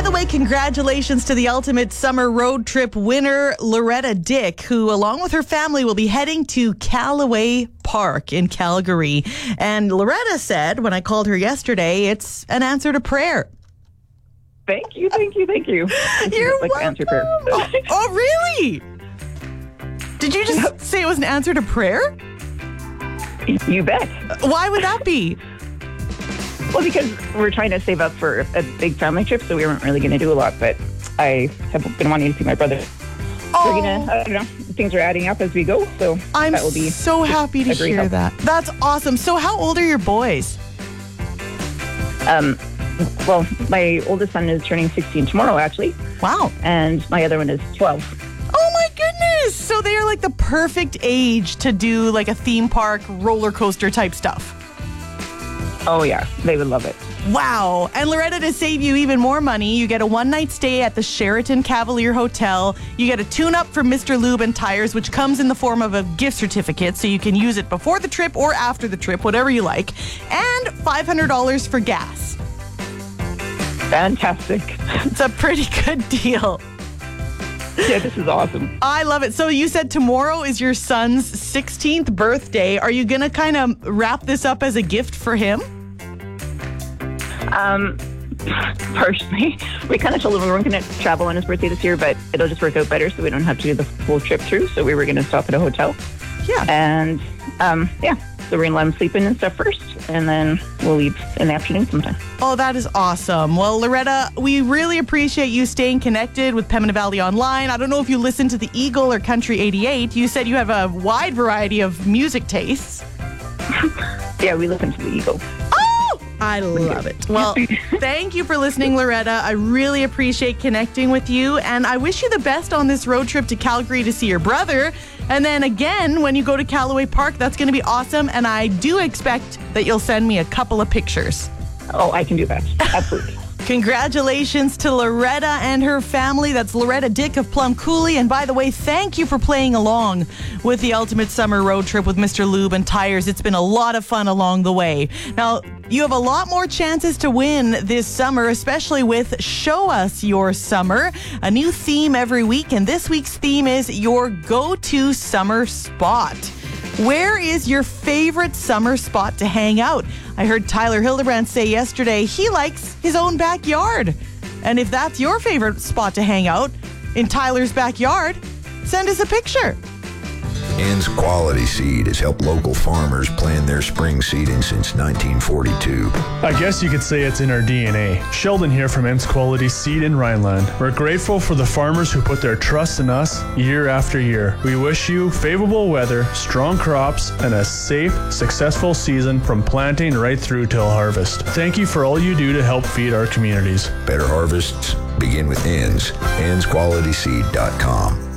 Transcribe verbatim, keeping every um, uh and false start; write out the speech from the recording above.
the way, congratulations to the ultimate summer road trip winner, Loretta Dick, who, along with her family, will be heading to Callaway Park in Calgary. And Loretta said, when I called her yesterday, it's an answer to prayer. Thank you, thank you, thank you. You're like welcome. Answer prayer. oh, oh, really? Did you just Yep. say it was an answer to prayer? You bet. Why would that be? Well, because we're trying to save up for a big family trip, so we weren't really going to do a lot. But I have been wanting to see my brother. Oh, We're gonna, I don't know, things are adding up as we go, so I'm that will be so happy to a great hear help. that. That's awesome. So how old are your boys? Um, well, my oldest son is turning sixteen tomorrow, actually, Wow. and my other one is twelve. Oh my goodness. So they are like the perfect age to do like a theme park roller coaster type stuff. Oh yeah, they would love it. Wow. And Loretta, to save you even more money, you get a one-night stay at the Sheraton Cavalier Hotel. You get a tune-up for Mister Lube and Tires, which comes in the form of a gift certificate, so you can use it before the trip or after the trip, whatever you like. And five hundred dollars for gas. Fantastic. It's a pretty good deal. Yeah, this is awesome. I love it. So you said tomorrow is your son's sixteenth birthday. Are you going to kind of wrap this up as a gift for him? Um, personally, we kind of told him we weren't going to travel on his birthday this year, but it'll just work out better so we don't have to do the full trip through. So we were going to stop at a hotel. Yeah. And, um, yeah, so we're going to let him sleep in and stuff first, and then we'll leave in the afternoon sometime. Oh, that is awesome. Well, Loretta, we really appreciate you staying connected with Pembina Valley Online. I don't know if you listen to the Eagle or Country eighty-eight. You said you have a wide variety of music tastes. Yeah, we listen to the Eagle. Oh, I love it. Well, thank you for listening, Loretta. I really appreciate connecting with you, and I wish you the best on this road trip to Calgary to see your brother. And then again, when you go to Callaway Park, that's going to be awesome, and I do expect that you'll send me a couple of pictures. Oh, I can do that. Absolutely. Congratulations to Loretta and her family. That's Loretta Dick of Plum Coulee. And by the way, thank you for playing along with the ultimate summer road trip with Mister Lube and Tires. It's been a lot of fun along the way. Now, you have a lot more chances to win this summer, especially with Show Us Your Summer, a new theme every week. And this week's theme is your go-to summer spot. Where is your favorite summer spot to hang out? I heard Tyler Hildebrand say yesterday he likes his own backyard. And if that's your favorite spot to hang out in Tyler's backyard, send us a picture. Ann's Quality Seed has helped local farmers plan their spring seeding since nineteen forty-two. I guess you could say it's in our D N A. Sheldon here from Ann's Quality Seed in Rhineland. We're grateful for the farmers who put their trust in us year after year. We wish you favorable weather, strong crops, and a safe, successful season from planting right through till harvest. Thank you for all you do to help feed our communities. Better harvests begin with Ann's. Anns Quality Seed dot com.